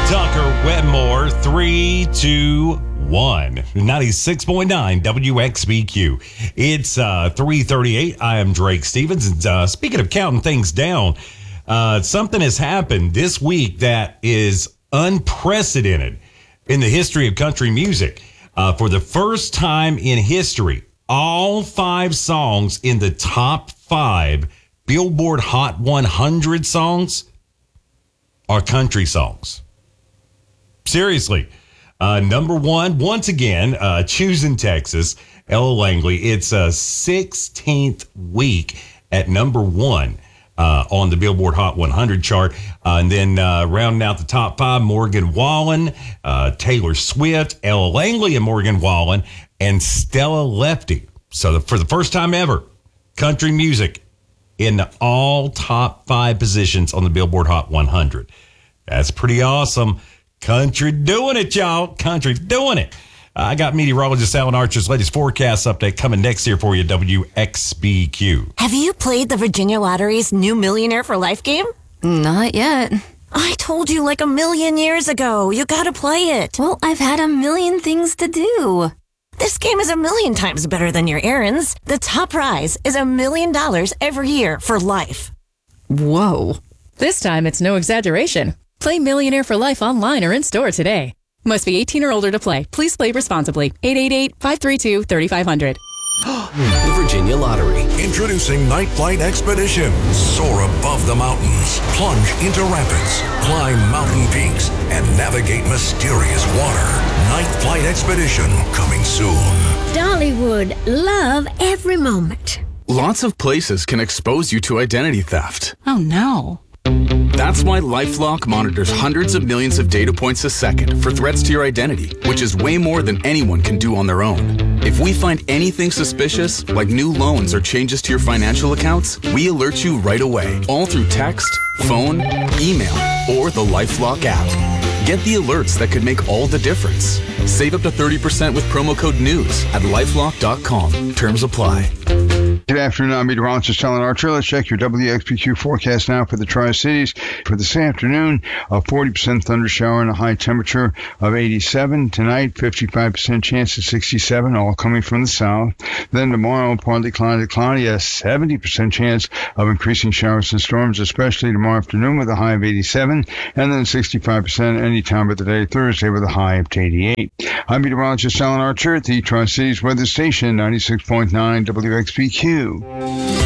Tucker Wetmore, 3, 2, 1. 96.9 WXBQ. It's 3:38. I am Drake Stevens. And speaking of counting things down, something has happened this week that is unprecedented in the history of country music. For the first time in history, all 5 songs in the top 5 Billboard Hot 100 songs are country songs. Seriously. Number 1, once again, Choosing Texas, Ella Langley. It's a 16th week at number 1 on the Billboard Hot 100 chart. And then rounding out the top 5, Morgan Wallen, Taylor Swift, Ella Langley and Morgan Wallen, and Stella Lefty. So for the first time ever, country music in all top 5 positions on the Billboard Hot 100. That's pretty awesome. Country doing it, y'all. Country's doing it. I got meteorologist Alan Archer's latest forecast update coming next year for you, WXBQ. Have you played the Virginia Lottery's new Millionaire for Life game? Not yet. I told you like a million years ago. You gotta play it. Well, I've had a million things to do. This game is a million times better than your errands. The top prize is $1 million every year for life. Whoa. This time, it's no exaggeration. Play Millionaire for Life online or in-store today. Must be 18 or older to play. Please play responsibly. 888-532-3500. The Virginia Lottery. Introducing Night Flight Expedition. Soar above the mountains, plunge into rapids, climb mountain peaks, and navigate mysterious water. Night Flight Expedition coming soon. Dollywood, love every moment. Lots of places can expose you to identity theft. Oh, no. That's why LifeLock monitors hundreds of millions of data points a second for threats to your identity, which is way more than anyone can do on their own. If we find anything suspicious, like new loans or changes to your financial accounts, we alert you right away, all through text, phone, email, or the LifeLock app. Get the alerts that could make all the difference. Save up to 30% with promo code NEWS at LifeLock.com. Terms apply. Good afternoon, I'm meteorologist Alan Archer. Let's check your WXBQ forecast now for the Tri-Cities. For this afternoon, a 40% thunder shower and a high temperature of 87. Tonight, 55% chance of 67, all coming from the south. Then tomorrow, partly cloudy to cloudy, a 70% chance of increasing showers and storms, especially tomorrow afternoon with a high of 87, and then 65% any time of the day Thursday with a high of 88. I'm meteorologist Alan Archer at the Tri-Cities Weather Station, 96.9 WXBQ.